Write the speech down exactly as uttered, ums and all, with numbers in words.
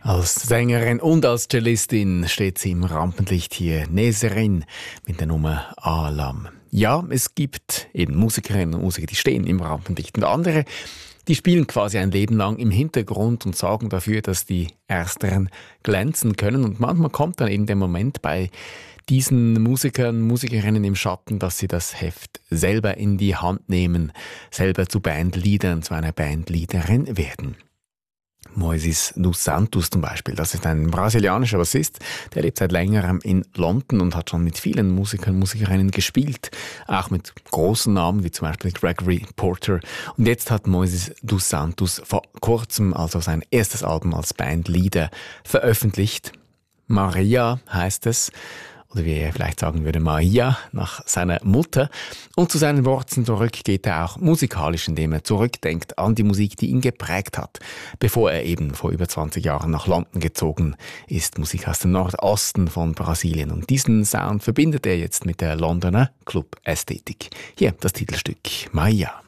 Als Sängerin und als Cellistin steht sie im Rampenlicht hier, Neserin, mit der Nummer Alam. Ja, es gibt eben Musikerinnen und Musiker, die stehen im Rampenlicht und andere, die spielen quasi ein Leben lang im Hintergrund und sorgen dafür, dass die Ersteren glänzen können. Und manchmal kommt dann eben der Moment bei diesen Musikern, Musikerinnen im Schatten, dass sie das Heft selber in die Hand nehmen, selber zu Bandleadern, zu einer Bandleaderin werden. Moises dos Santos zum Beispiel, das ist ein brasilianischer Bassist, der lebt seit längerem in London und hat schon mit vielen Musikern und Musikerinnen gespielt, auch mit großen Namen wie zum Beispiel Gregory Porter. Und jetzt hat Moises dos Santos vor kurzem also sein erstes Album als Bandleader veröffentlicht. Maria heißt es. Oder wie er vielleicht sagen würde, Maria, nach seiner Mutter. Und zu seinen Wurzeln zurück geht er auch musikalisch, indem er zurückdenkt an die Musik, die ihn geprägt hat, bevor er eben vor über zwanzig Jahren nach London gezogen ist. Musik aus dem Nordosten von Brasilien. Und diesen Sound verbindet er jetzt mit der Londoner Club-Ästhetik. Hier das Titelstück Maria.